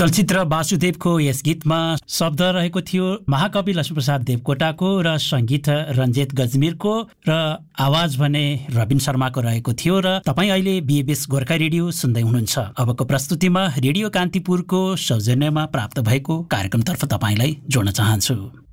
चलचित्र वासुदेवको यस गीतमा शब्द रहेको थियो महाकवि लक्ष्मीप्रसाद देवकोटाको र संगीत रञ्जित गजमेरको र आवाज भने रबिन शर्माको रहेको थियो। र तपाईँ अहिले बीएबीएस गोर्खा रेडियो सुन्दै हुनुहुन्छ। अबको प्रस्तुतिमा रेडियो कान्तिपुरको सौजन्यमा प्राप्त भएको कार्यक्रमतर्फ तपाईँलाई जोड्न चाहन्छु।